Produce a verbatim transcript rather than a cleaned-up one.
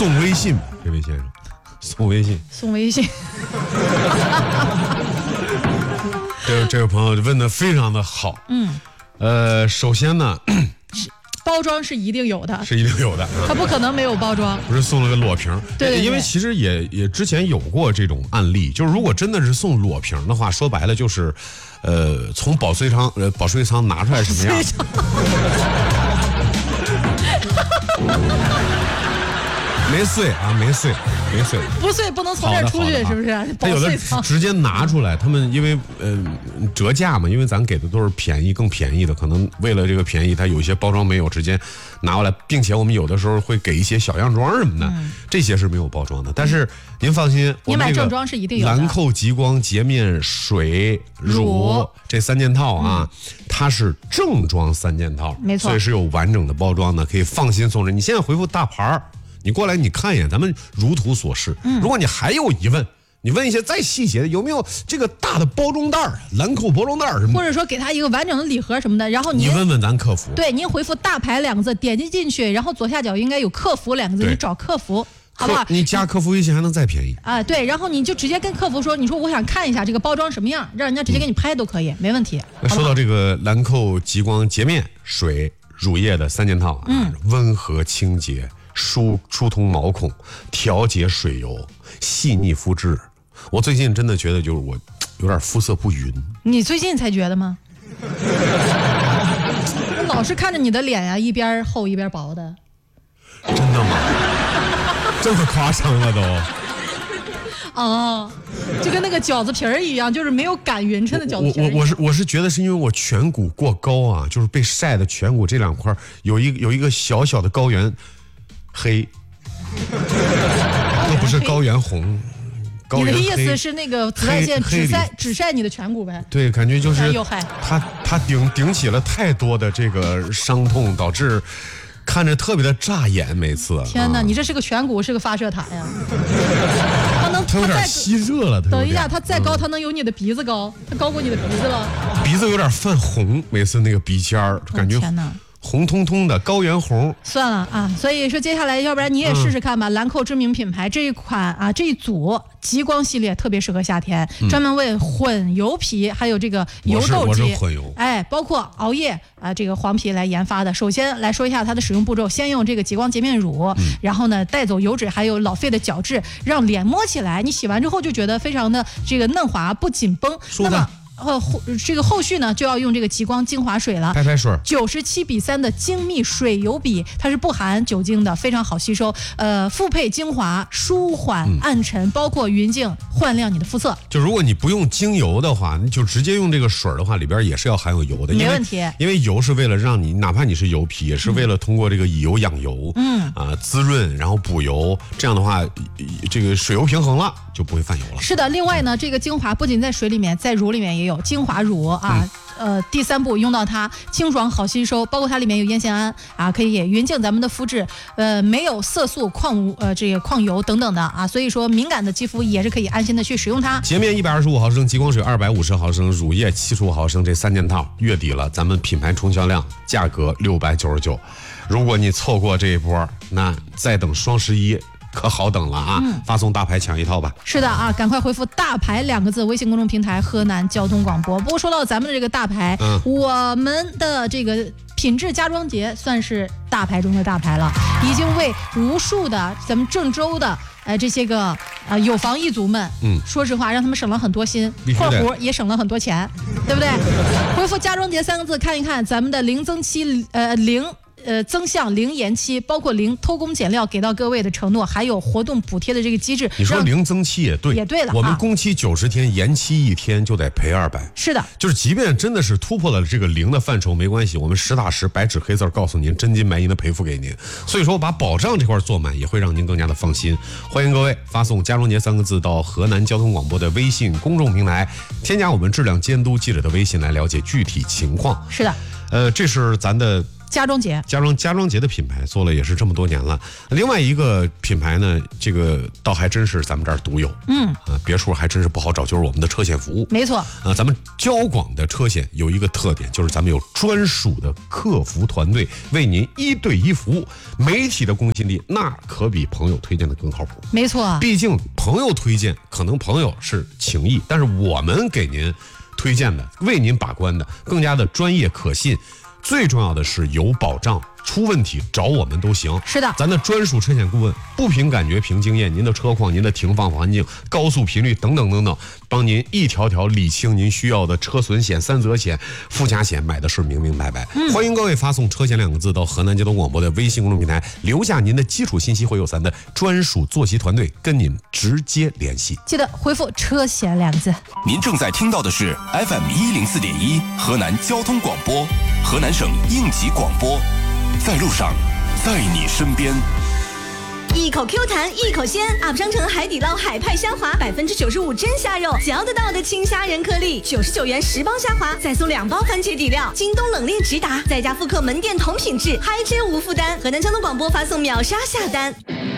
送微信，这位先生，送微信， 送微信。 这个这位朋友问的非常的好。嗯，呃，首先呢。 包装是一定有的， 是一定有的， 它不可能没有包装。 不是送了个裸瓶， 对, 对, 对， 因为其实也也之前有过这种案例，就是如果真的是送裸瓶的话，说白了就是，呃，从保税仓呃保税仓拿出来什么样。没碎啊，没碎，没碎， 不碎不能从这儿出去，是不是？ 他有的直接拿出来，他们因为呃折价嘛，因为咱给的都是便宜更便宜的，可能为了这个便宜，他有一些包装没有，直接拿过来，并且我们有的时候会给一些小样装什么的，嗯、这些是没有包装的。但是您放心， 你买正装是一定有的。 兰蔻极光洁面水乳这三件套啊，嗯、它是正装三件套， 没错， 所以是有完整的包装的，可以放心送人。你现在回复大牌儿。你过来，你看一眼，咱们如图所示。嗯，如果你还有疑问，你问一些再细节的，有没有这个大的包装袋儿、兰蔻包装袋儿什么？ 或者说给他一个完整的礼盒什么的，然后你问问咱客服。 对，您回复大牌两个字，点击进去，然后左下角应该有客服两个字，你找客服，好不好？ 你加客服微信还能再便宜啊？对，然后你就直接跟客服说，你说我想看一下这个包装什么样，让人家直接给你拍都可以，嗯、没问题。 那说到这个兰蔻极光洁面水乳液的三件套，嗯，温和清洁。疏疏通毛孔，调节水油，细腻肤质。我最近真的觉得就是我有点肤色不匀。 你最近才觉得吗？我老是看着你的脸呀、啊，一边厚一边薄的。 真的吗？这么夸张了都？ 哦，就跟那个饺子皮儿一样，就是没有擀匀称的饺子皮儿。 我我我是我是觉得是因为我颧骨过高啊，就是被晒的颧骨这两块有一有一个小小的高原。黑，那不是高原红，高原黑。 你的意思是那个紫外线只晒只晒你的颧骨呗？ 对，感觉就是它它顶顶起了太多的这个伤痛，导致看着特别的扎眼。每次， 天哪，啊、你这是个颧骨，是个发射塔呀！它能， 它有点吸热了。 等一下，它再高，它能有你的鼻子高，它高过你的鼻子了。 鼻子有点泛红，每次那个鼻尖儿感觉。 天哪！ 红彤彤的高原红， 算了啊，所以说接下来，要不然你也试试看吧。嗯、兰蔻知名品牌这一款啊，这一组极光系列特别适合夏天，嗯、专门为混油皮还有这个油痘肌，哎，包括熬夜啊这个黄皮来研发的。首先来说一下它的使用步骤，先用这个极光洁面乳，嗯、然后呢带走油脂还有老废的角质，让脸摸起来，你洗完之后就觉得非常的这个嫩滑不紧绷。那么。后后这个后续呢，就要用这个极光精华水了， 拍拍水， 九十七比三的精密水油比，它是不含酒精的，非常好吸收。呃，复配精华，舒缓暗沉，嗯、包括匀净，焕亮你的肤色。 就如果你不用精油的话，你就直接用这个水的话，里边也是要含有油的， 没问题。 因为油是为了让你，哪怕你是油皮，也是为了通过这个以油养油，嗯啊、呃、滋润，然后补油，这样的话，这个水油平衡了，就不会泛油了。 是的，另外呢，这个精华不仅在水里面，在乳里面也有。精华乳啊，嗯、呃，第三步用到它，清爽好吸收，包括它里面有烟酰胺啊，可以匀净咱们的肤质，呃，没有色素、矿物呃这个矿油等等的啊，所以说敏感的肌肤也是可以安心的去使用它。 洁面一百二十五毫升，极光水二百五十毫升，乳液七十五毫升，这三件套，月底了，咱们品牌冲销量，价格六百九十九。如果你错过这一波，那再等双十一。可好等了啊！嗯、发送大牌抢一套吧。 是的啊，赶快回复大牌两个字，微信公众平台河南交通广播。不过说到咱们的这个大牌，嗯、我们的这个品质家装节算是大牌中的大牌了，已经为无数的咱们郑州的呃这些个呃有房一族们，嗯，说实话让他们省了很多心，括弧也省了很多钱，对不对？回复家装节三个字，看一看咱们的零增期呃零。呃，增项零延期，包括零偷工减料给到各位的承诺，还有活动补贴的这个机制。 你说零增期也对， 也对了。 我们工期九十天，延期一天就得赔二百。 是的， 就是即便真的是突破了这个零的范畴，没关系，我们实打实白纸黑字告诉您，真金白银的赔付给您。所以说，把保障这块做满，也会让您更加的放心。欢迎各位发送“家装节”三个字到河南交通广播的微信公众平台，添加我们质量监督记者的微信来了解具体情况。 是的， 呃，这是咱的。 家装节， 家装家装节的品牌做了也是这么多年了。另外一个品牌呢，这个倒还真是咱们这儿独有，嗯啊，别处还真是不好找，就是我们的车险服务。 没错啊，咱们交广的车险有一个特点，就是咱们有专属的客服团队为您一对一服务，媒体的公信力那可比朋友推荐的更靠谱。 没错， 毕竟朋友推荐可能朋友是情谊，但是我们给您推荐的、为您把关的更加的专业可信，最重要的是有保障，出问题找我们都行。 是的， 咱的专属车险顾问，不凭感觉凭经验，您的车况、您的停放环境、高速频率等等等等，帮您一条条理清您需要的车损险、三责险、附加险，买的是明明白白。嗯、欢迎各位发送车险两个字到河南交通广播的微信公众平台，留下您的基础信息，会有咱的专属坐席团队跟您直接联系。 记得回复车险两个字。 您正在听到的是 F M 一零四点一河南交通广播，河南省应急广播，在路上，在你身边。 一口 Q 弹，一口鲜 ，U P 商城海底捞海派虾滑，百分之九十五真虾肉，嚼得到的青虾仁颗粒，九十九元十包虾滑，再送两包番茄底料。京东冷链直达，在家复刻门店同品质，嗨吃无负担。河南交通广播发送秒杀下单。